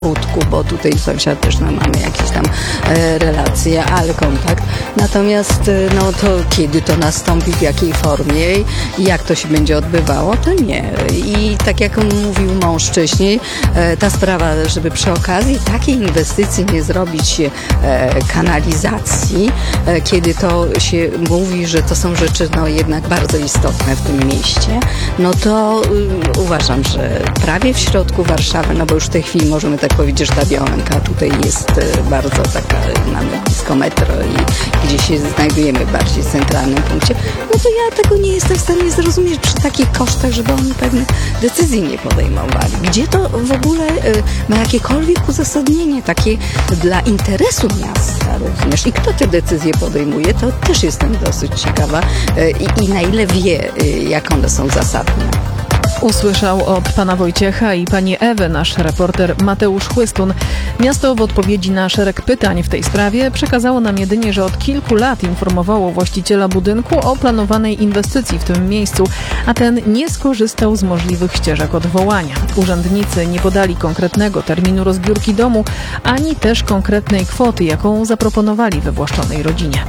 krótku, bo tutaj sąsiad też mamy jakieś tam relacje, ale kontakt. Natomiast to kiedy to nastąpi, w jakiej formie i jak to się będzie odbywało, to nie. I tak jak mówił mąż wcześniej, ta sprawa, żeby przy okazji takiej inwestycji nie zrobić kanalizacji, kiedy to się mówi, że to są rzeczy jednak bardzo istotne w tym mieście, to uważam, że prawie w środku Warszawy, bo już w tej chwili możemy tak powiedzieć, że ta Białęka tutaj jest bardzo taka, mamy blisko metro i gdzie się znajdujemy w bardziej centralnym punkcie, to ja tego nie jestem w stanie zrozumieć przy takich kosztach, żeby oni pewnych decyzji nie podejmowali. Gdzie to w ogóle ma jakiekolwiek uzasadnienie takie dla interesu miasta, rozumiesz? I kto te decyzje podejmuje, to też jestem dosyć ciekawa i na ile wie, jak one są zasadne. Usłyszał od pana Wojciecha i pani Ewy nasz reporter Mateusz Chłystun. Miasto w odpowiedzi na szereg pytań w tej sprawie przekazało nam jedynie, że od kilku lat informowało właściciela budynku o planowanej inwestycji w tym miejscu, a ten nie skorzystał z możliwych ścieżek odwołania. Urzędnicy nie podali konkretnego terminu rozbiórki domu, ani też konkretnej kwoty, jaką zaproponowali wywłaszczonej rodzinie.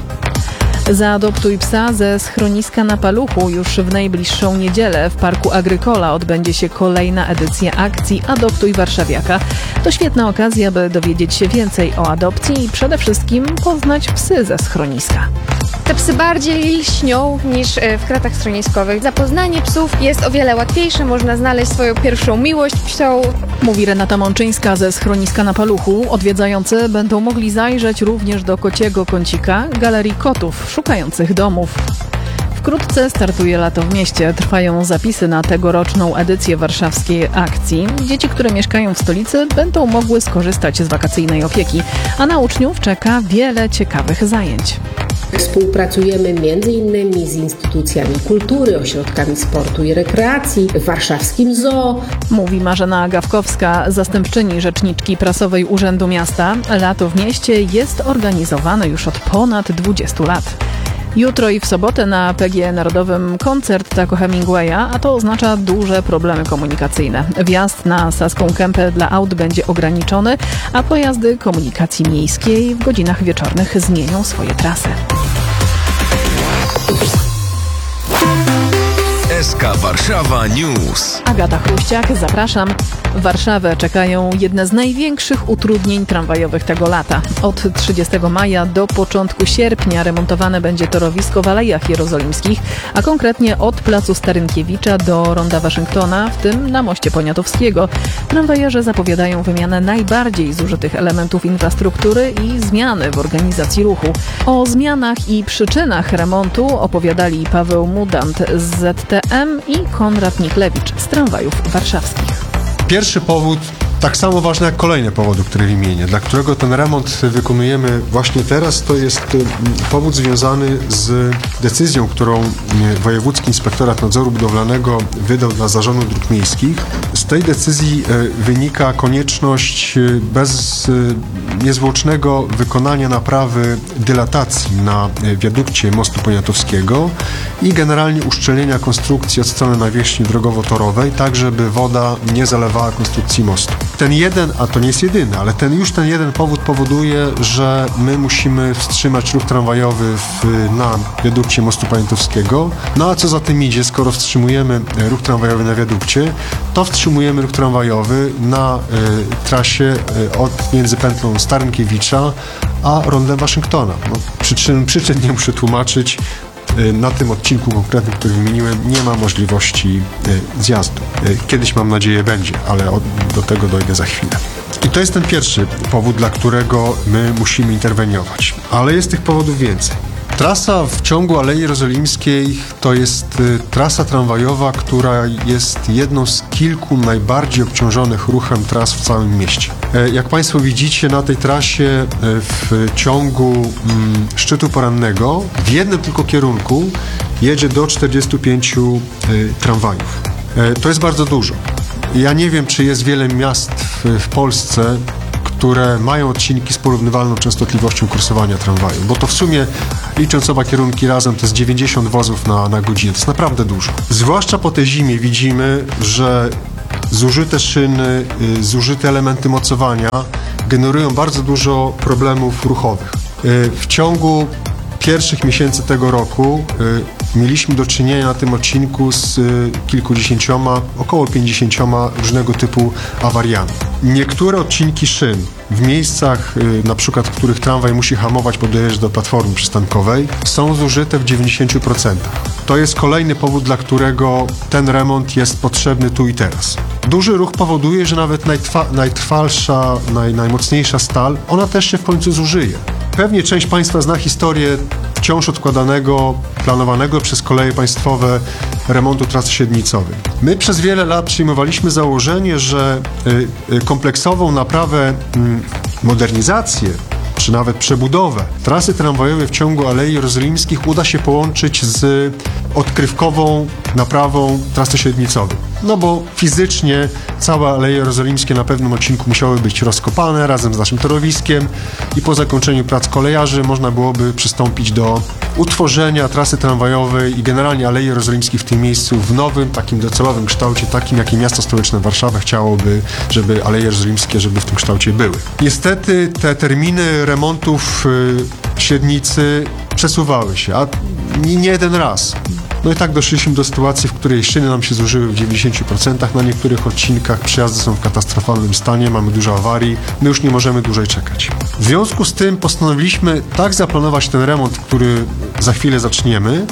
Zaadoptuj psa ze schroniska na Paluchu. Już w najbliższą niedzielę w Parku Agrykola odbędzie się kolejna edycja akcji Adoptuj Warszawiaka. To świetna okazja, by dowiedzieć się więcej o adopcji i przede wszystkim poznać psy ze schroniska. Te psy bardziej lśnią niż w kratach schroniskowych. Zapoznanie psów jest o wiele łatwiejsze, można znaleźć swoją pierwszą miłość psią. Mówi Renata Mączyńska ze schroniska na Paluchu. Odwiedzający będą mogli zajrzeć również do kociego kącika, galerii kotów szukających domów. Wkrótce startuje Lato w mieście. Trwają zapisy na tegoroczną edycję warszawskiej akcji. Dzieci, które mieszkają w stolicy, będą mogły skorzystać z wakacyjnej opieki, a na uczniów czeka wiele ciekawych zajęć. Współpracujemy m.in. z instytucjami kultury, ośrodkami sportu i rekreacji, warszawskim zoo. Mówi Marzena Gawkowska, zastępczyni rzeczniczki prasowej Urzędu Miasta. Lato w mieście jest organizowane już od ponad 20 lat. Jutro i w sobotę na PGE Narodowym koncert Taco Hemingwaya, a to oznacza duże problemy komunikacyjne. Wjazd na Saską Kępę dla aut będzie ograniczony, a pojazdy komunikacji miejskiej w godzinach wieczornych zmienią swoje trasy. SK Warszawa News. Agata Chruściak, zapraszam. Warszawę czekają jedne z największych utrudnień tramwajowych tego lata. Od 30 maja do początku sierpnia remontowane będzie torowisko w Alejach Jerozolimskich, a konkretnie od placu Starynkiewicza do Ronda Waszyngtona, w tym na moście Poniatowskiego. Tramwajerze zapowiadają wymianę najbardziej zużytych elementów infrastruktury i zmiany w organizacji ruchu. O zmianach i przyczynach remontu opowiadali Paweł Mudant z ZTM i Konrad Nichlewicz z Tramwajów Warszawskich. Pierwszy powód, tak samo ważny jak kolejne powody, które wymienię, dla którego ten remont wykonujemy właśnie teraz, to jest powód związany z decyzją, którą Wojewódzki Inspektorat Nadzoru Budowlanego wydał dla Zarządu Dróg Miejskich. Z tej decyzji wynika konieczność niezwłocznego wykonania naprawy dylatacji na wiadukcie mostu Poniatowskiego i generalnie uszczelnienia konstrukcji od strony nawierzchni drogowo-torowej, tak żeby woda nie zalewała konstrukcji mostu. Ten jeden, a to nie jest jedyny, ale ten jeden powód powoduje, że my musimy wstrzymać ruch tramwajowy na wiadukcie mostu Poniatowskiego. No a co za tym idzie, skoro wstrzymujemy ruch tramwajowy na wiadukcie, to wstrzymujemy ruch tramwajowy na trasie między pętlą Starynkiewicza a rondem Waszyngtona. Przyczyn nie muszę tłumaczyć. Na tym odcinku konkretnym, który wymieniłem, nie ma możliwości zjazdu. Kiedyś, mam nadzieję, będzie, ale do tego dojdę za chwilę. I to jest ten pierwszy powód, dla którego my musimy interweniować. Ale jest tych powodów więcej. Trasa w ciągu Alei Jerozolimskiej to jest trasa tramwajowa, która jest jedną z kilku najbardziej obciążonych ruchem tras w całym mieście. Jak Państwo widzicie, na tej trasie w ciągu szczytu porannego w jednym tylko kierunku jedzie do 45 tramwajów. To jest bardzo dużo. Ja nie wiem, czy jest wiele miast w Polsce, które mają odcinki z porównywalną częstotliwością kursowania tramwaju, bo to w sumie, licząc oba kierunki razem, to jest 90 wozów na godzinę. To jest naprawdę dużo. Zwłaszcza po tej zimie widzimy, że zużyte szyny, zużyte elementy mocowania generują bardzo dużo problemów ruchowych. W ciągu pierwszych miesięcy tego roku mieliśmy do czynienia na tym odcinku z kilkudziesięcioma, około 50 różnego typu awariami. Niektóre odcinki szyn w miejscach, na przykład w których tramwaj musi hamować, bo dojeżdża do platformy przystankowej, są zużyte w 90%. To jest kolejny powód, dla którego ten remont jest potrzebny tu i teraz. Duży ruch powoduje, że nawet najtrwalsza, najmocniejsza stal, ona też się w końcu zużyje. Pewnie część Państwa zna historię wciąż odkładanego, planowanego przez Koleje Państwowe remontu trasy średnicowej. My przez wiele lat przyjmowaliśmy założenie, że kompleksową naprawę, modernizację, czy nawet przebudowę trasy tramwajowej w ciągu Alei Jerozolimskich uda się połączyć z odkrywkową naprawą trasy średnicowej. No bo fizycznie całe Aleje Jerozolimskie na pewnym odcinku musiały być rozkopane razem z naszym torowiskiem i po zakończeniu prac kolejarzy można byłoby przystąpić do utworzenia trasy tramwajowej i generalnie Alei Jerozolimskich w tym miejscu w nowym, takim docelowym kształcie, takim jakie miasto stołeczne Warszawa chciałoby, żeby Aleje Jerozolimskie, żeby w tym kształcie były. Niestety te terminy remontów średnicy przesuwały się, a nie jeden raz. No i tak doszliśmy do sytuacji, w której szyny nam się zużyły w 90%, na niektórych odcinkach przejazdy są w katastrofalnym stanie, mamy dużo awarii, my już nie możemy dłużej czekać. W związku z tym postanowiliśmy tak zaplanować ten remont, który za chwilę zaczniemy,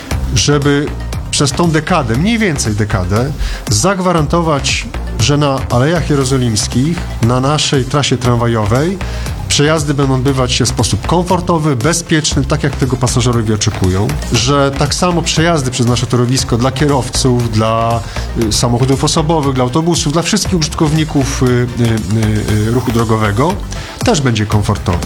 żeby przez tą dekadę, mniej więcej dekadę, zagwarantować, że na Alejach Jerozolimskich, na naszej trasie tramwajowej przejazdy będą odbywać się w sposób komfortowy, bezpieczny, tak jak tego pasażerowie oczekują, że tak samo przejazdy przez nasze torowisko dla kierowców, dla samochodów osobowych, dla autobusów, dla wszystkich użytkowników ruchu drogowego też będzie komfortowy.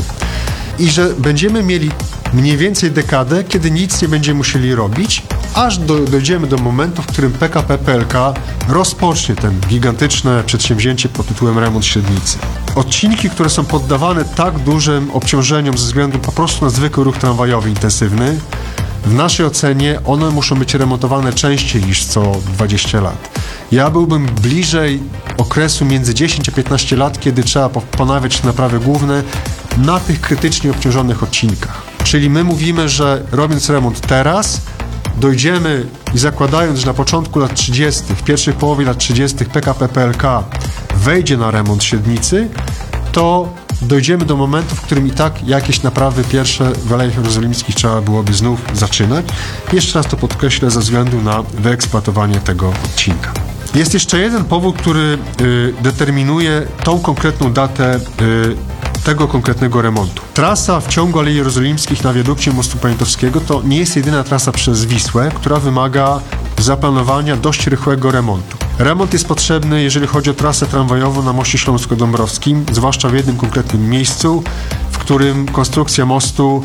I że będziemy mieli mniej więcej dekadę, kiedy nic nie będziemy musieli robić, aż dojdziemy do momentu, w którym PKP PLK rozpocznie ten gigantyczne przedsięwzięcie pod tytułem remont średnicy. Odcinki, które są poddawane tak dużym obciążeniom ze względu po prostu na zwykły ruch tramwajowy intensywny, w naszej ocenie one muszą być remontowane częściej niż co 20 lat. Ja byłbym bliżej okresu między 10 a 15 lat, kiedy trzeba ponawiać naprawy główne na tych krytycznie obciążonych odcinkach. Czyli my mówimy, że robiąc remont teraz, dojdziemy i zakładając, że na początku lat 30., w pierwszej połowie lat 30. PKP PLK wejdzie na remont średnicy, to dojdziemy do momentu, w którym i tak jakieś naprawy pierwsze w Alejach Jerozolimskich trzeba byłoby znów zaczynać. Jeszcze raz to podkreślę ze względu na wyeksploatowanie tego odcinka. Jest jeszcze jeden powód, który determinuje tą konkretną datę tego konkretnego remontu. Trasa w ciągu Alei Jerozolimskich na wiadukcie mostu Poniatowskiego to nie jest jedyna trasa przez Wisłę, która wymaga zaplanowania dość rychłego remontu. Remont jest potrzebny, jeżeli chodzi o trasę tramwajową na moście śląsko-dąbrowskim, zwłaszcza w jednym konkretnym miejscu, w którym konstrukcja mostu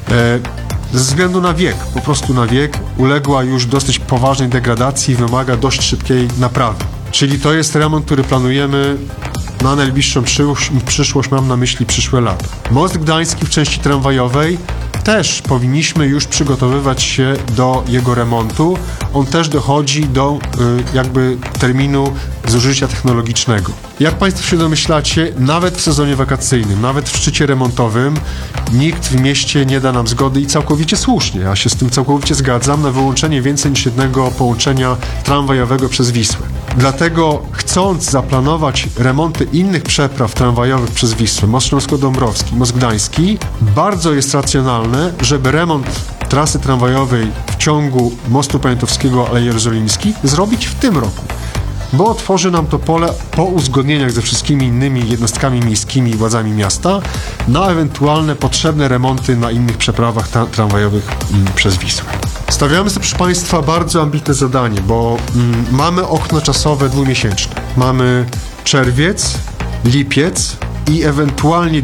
ze względu na wiek, po prostu na wiek, uległa już dosyć poważnej degradacji i wymaga dość szybkiej naprawy. Czyli to jest remont, który planujemy na najbliższą przyszłość, mam na myśli przyszłe lata. Most Gdański w części tramwajowej też powinniśmy już przygotowywać się do jego remontu. On też dochodzi do jakby terminu zużycia technologicznego. Jak Państwo się domyślacie, nawet w sezonie wakacyjnym, nawet w szczycie remontowym nikt w mieście nie da nam zgody i całkowicie słusznie, ja się z tym całkowicie zgadzam, na wyłączenie więcej niż jednego połączenia tramwajowego przez Wisłę. Dlatego chcąc zaplanować remonty innych przepraw tramwajowych przez Wisłę, most śląsko-dąbrowski, most gdański, bardzo jest racjonalne, żeby remont trasy tramwajowej w ciągu mostu Poniatowskiego Alei Jerozolimskich zrobić w tym roku, bo otworzy nam to pole po uzgodnieniach ze wszystkimi innymi jednostkami miejskimi i władzami miasta na ewentualne potrzebne remonty na innych przeprawach tramwajowych przez Wisłę. Stawiamy sobie, proszę Państwa, bardzo ambitne zadanie, bo mamy okno czasowe dwumiesięczne. Mamy czerwiec, lipiec i ewentualnie,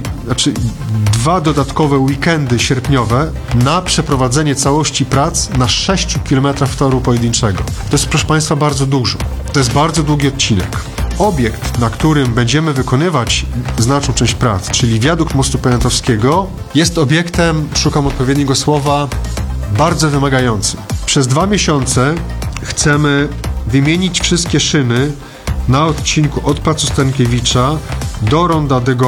dwa dodatkowe weekendy sierpniowe na przeprowadzenie całości prac na 6 km toru pojedynczego. To jest, proszę Państwa, bardzo dużo. To jest bardzo długi odcinek. Obiekt, na którym będziemy wykonywać znaczną część prac, czyli wiadukt mostu Poniatowskiego, jest obiektem, szukam odpowiedniego słowa, bardzo wymagającym. Przez 2 miesiące chcemy wymienić wszystkie szyny na odcinku od placu Stankiewicza do Ronda de Gaulle.